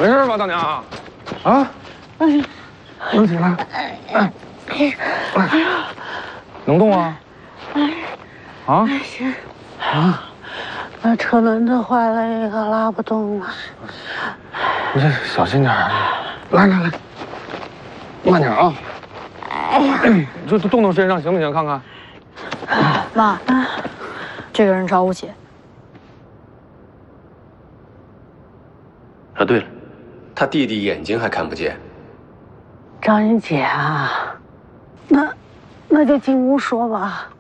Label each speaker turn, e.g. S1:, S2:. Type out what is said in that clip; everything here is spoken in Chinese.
S1: 事吧，大娘？啊？能起来？能动啊？啊？
S2: 行。啊？那车轮子坏了一个，拉不动了。
S1: 你这小心点啊！来，慢点啊！
S2: 哎呀，
S1: 就动动身上行不行？看看。
S3: 妈，这个人找我姐。
S4: 啊，对了，他弟弟眼睛还看不见。
S2: 找你姐啊？那就进屋说吧。